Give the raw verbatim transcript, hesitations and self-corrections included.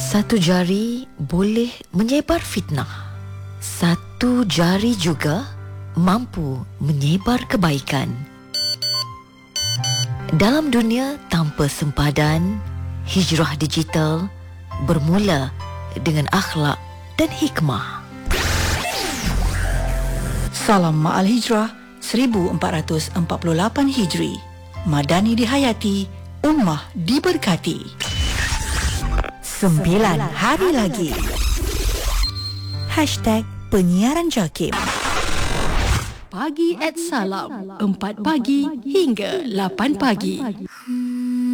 Satu jari boleh menyebar fitnah. Satu jari juga mampu menyebar kebaikan. Dalam dunia tanpa sempadan, hijrah digital bermula dengan akhlak dan hikmah. Salam Ma'al Hijrah seribu empat ratus empat puluh lapan Hijri. Madani dihayati, ummah diberkati. Sembilan hari lagi. Hashtag penyiaran JAKIM. Pagi at Salam, empat pagi hingga lapan pagi.